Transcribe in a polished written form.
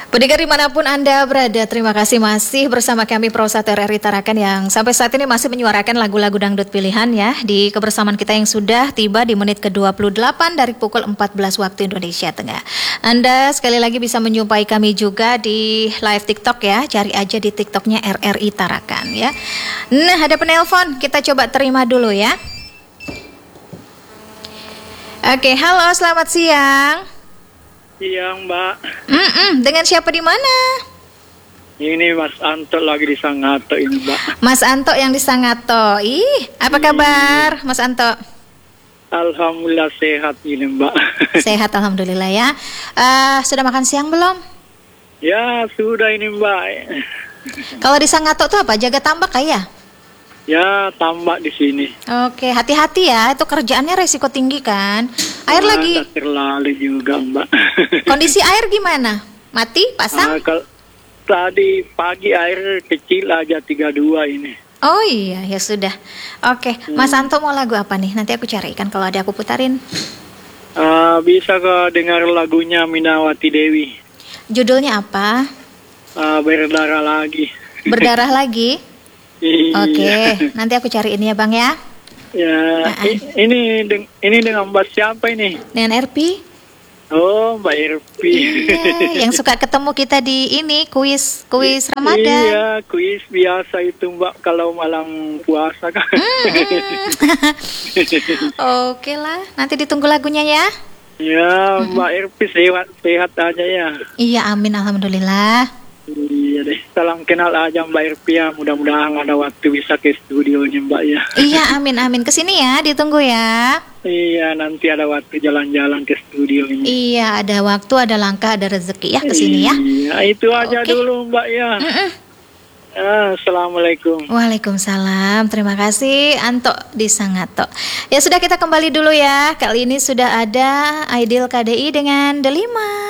Pendengar dimanapun Anda berada, terima kasih masih bersama kami Pro 1 RRI Tarakan yang sampai saat ini masih menyuarakan lagu-lagu dangdut pilihan ya di kebersamaan kita yang sudah tiba di menit ke-28 dari pukul 14 waktu Indonesia Tengah. Anda sekali lagi bisa menjumpai kami juga di live TikTok ya, cari aja di TikToknya RRI Tarakan ya. Nah, ada penelpon, kita coba terima dulu ya. Oke, halo, selamat siang. Siang, Mbak. Dengan siapa di mana? Ini Mas Anto lagi di Sangato ini, Mbak. Mas Anto yang di Sangato. Apa kabar, Mas Anto? Alhamdulillah sehat ini, Mbak. Sehat, alhamdulillah ya. Sudah makan siang belum? Ya, sudah ini, Mbak. Kalau di Sangato tuh apa? Jaga tambak ya? Ya, tambak di sini. Oke, hati-hati ya. Itu kerjaannya resiko tinggi kan. Air lagi. Terlalu juga, Mbak. Kondisi air gimana? Mati? Pasang? Tadi pagi air kecil aja 32 ini. Oh iya, ya sudah. Oke, Mas Anto mau lagu apa nih? Nanti aku carikan, kalau ada aku putarin. Bisa kau dengar lagunya Minawati Dewi. Judulnya apa? Berdarah lagi. Berdarah lagi? Iya. Oke, nanti aku cariin ya Bang ya. Ya, ini dengan Mbak siapa ini? Dengan RP. Oh, Mbak RP. Iya, yang suka ketemu kita di ini kuis Ramadan. Iya, kuis biasa itu Mbak kalau malam puasa kan. Oke lah, nanti ditunggu lagunya ya. Ya, Mbak RP sehat aja ya. Iya, amin, alhamdulillah. Iya deh, salam kenal aja Mbak RP ya. Mudah-mudahan ada waktu bisa ke studionya Mbak ya. Iya, amin. Kesini ya, ditunggu ya. Iya, nanti ada waktu jalan-jalan ke studio ini. Iya, ada waktu, ada langkah, ada rezeki ya kesini ya. Iya, itu aja dulu Mbak ya. Assalamualaikum. Waalaikumsalam. Terima kasih Anto di Sangato. Ya sudah, kita kembali dulu ya. Kali ini sudah ada Aidil KDI dengan Delima.